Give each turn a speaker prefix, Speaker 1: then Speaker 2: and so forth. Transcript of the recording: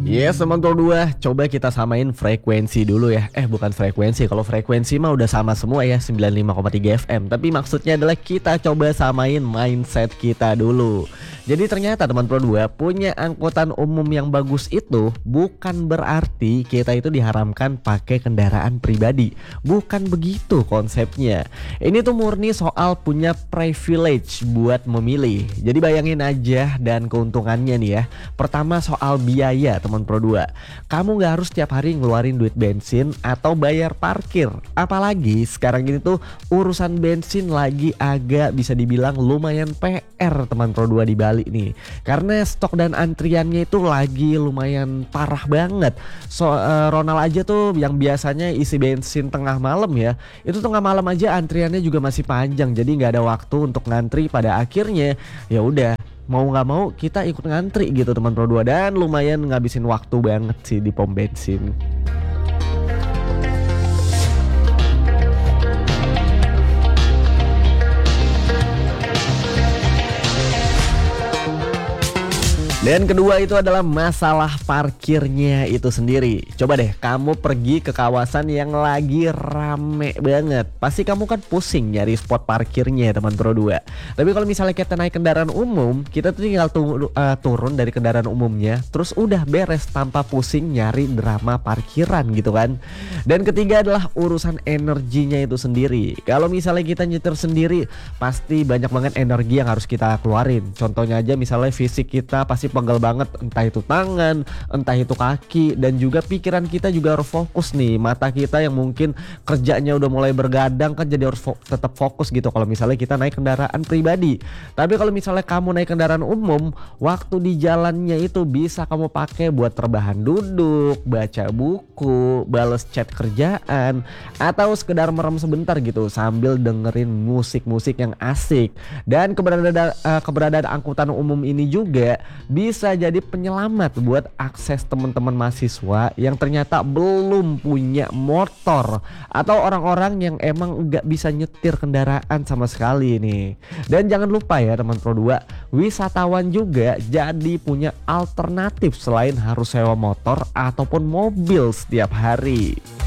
Speaker 1: Yes, teman Pro 2, coba kita samain frekuensi dulu ya. Bukan frekuensi, kalau frekuensi mah udah sama semua ya, 95,3 FM. Tapi maksudnya adalah kita coba samain mindset kita dulu. Jadi ternyata teman Pro 2, punya angkutan umum yang bagus itu bukan berarti kita itu diharamkan pakai kendaraan pribadi. Bukan begitu konsepnya. Ini tuh murni soal punya privilege buat memilih. Jadi bayangin aja dan keuntungannya nih ya. Pertama soal biaya teman Pro 2. Kamu gak harus tiap hari ngeluarin duit bensin atau bayar parkir. Apalagi sekarang ini tuh urusan bensin lagi agak bisa dibilang lumayan PR teman Pro 2 di Bali nih. Karena stok dan antriannya itu lagi lumayan parah banget. Ronald aja tuh yang biasanya isi bensin tengah malam ya, itu tengah malam aja antriannya juga masih panjang. Jadi nggak ada waktu untuk ngantri, pada akhirnya ya udah mau nggak mau kita ikut ngantri gitu teman Pro 2, dan lumayan ngabisin waktu banget sih di pom bensin. Dan kedua itu adalah masalah parkirnya itu sendiri. Coba deh kamu pergi ke kawasan yang lagi rame banget. Pasti kamu kan pusing nyari spot parkirnya teman Pro 2. Tapi kalau misalnya kita naik kendaraan umum, kita tuh tinggal turun dari kendaraan umumnya, terus udah beres tanpa pusing nyari drama parkiran gitu kan. Dan ketiga adalah urusan energinya itu sendiri. Kalau misalnya kita nyetir sendiri, pasti banyak banget energi yang harus kita keluarin. Contohnya aja misalnya fisik kita pasti pegel banget, entah itu tangan, entah itu kaki, dan juga pikiran kita juga harus fokus nih. Mata kita yang mungkin kerjanya udah mulai bergadang kan jadi harus tetap fokus gitu kalau misalnya kita naik kendaraan pribadi. Tapi kalau misalnya kamu naik kendaraan umum, waktu di jalannya itu bisa kamu pakai buat rebahan duduk, baca buku, bales chat kerjaan, atau sekedar merem sebentar gitu sambil dengerin musik-musik yang asik. Dan keberadaan angkutan umum ini juga bisa jadi penyelamat buat akses teman-teman mahasiswa yang ternyata belum punya motor, atau orang-orang yang emang nggak bisa nyetir kendaraan sama sekali nih. Dan jangan lupa ya teman Pro 2, wisatawan juga jadi punya alternatif selain harus sewa motor ataupun mobil setiap hari.